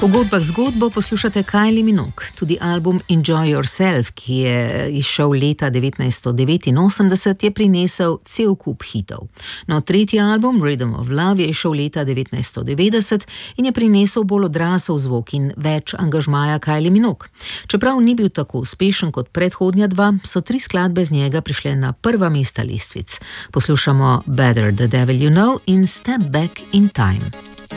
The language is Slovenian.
V Godbah zgodbo poslušate Kylie Minogue. Tudi album Enjoy Yourself, ki je izšel leta 1989, je prinesel cel kup hitov. No, tretji album Rhythm of Love je izšel leta 1990 in je prinesel bolj odrasel zvok in več angažmaja Kylie Minogue. Čeprav ni bil tako uspešen kot predhodnja dva, so 3 skladbe z njega prišle na prva mesta lestvic. Poslušamo Better the Devil You Know in Step Back in Time.